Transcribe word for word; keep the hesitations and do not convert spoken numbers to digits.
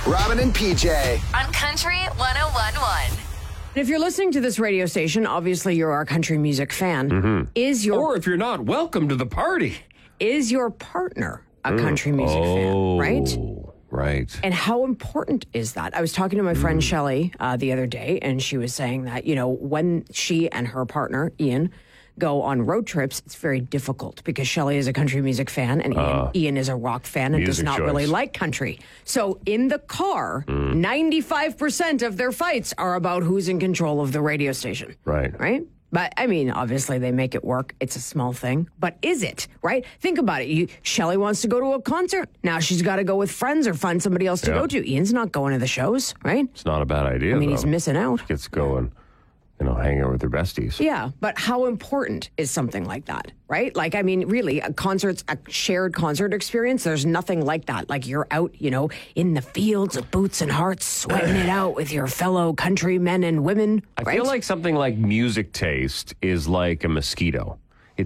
Robin and P J. On Country one oh one point one. If you're listening to this radio station, obviously you're our country music fan. Mm-hmm. Is your Or if you're not, welcome to the party. Is your partner a country music oh, fan, right? Right. And how important is that? I was talking to my friend Shelley uh, the other day, and she was saying that, you know, when she and her partner, Ian, go on road trips, it's very difficult because Shelley is a country music fan and Ian, Uh, Ian is a rock fan and does music not choice. really like country. So in the car, ninety-five percent of their fights are about who's in control of the radio station. Right. Right? But, I mean, obviously they make it work. It's a small thing. But is it, right? Think about it. You, Shelley wants to go to a concert. Now she's got to go with friends or find somebody else to Yeah. go to. Ian's not going to the shows, right? It's not a bad idea, I mean, though. he's missing out. Gets going, you know, hanging out with their besties. Yeah, but how important is something like that, right? Like, I mean, really, a concert's a shared concert experience. There's nothing like that. Like, you're out, you know, in the fields of boots and hearts, sweating it out with your fellow countrymen and women. I right? feel like something like music taste is like a mosquito.